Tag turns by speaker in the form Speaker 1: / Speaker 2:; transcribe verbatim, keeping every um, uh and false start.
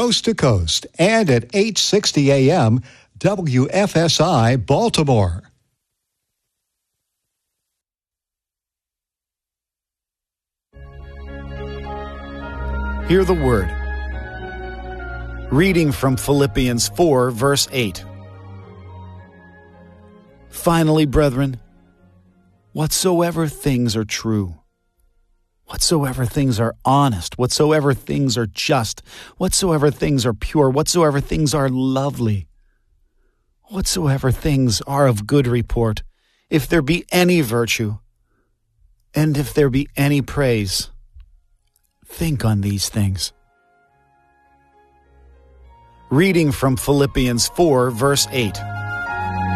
Speaker 1: coast to coast, and at eight sixty A M W F S I Baltimore.
Speaker 2: Hear the word. Reading from Philippians four, verse eight. Finally, brethren, whatsoever things are true, whatsoever things are honest, whatsoever things are just, whatsoever things are pure, whatsoever things are lovely, whatsoever things are of good report, if there be any virtue, and if there be any praise, think on these things. Reading from Philippians four, verse eight.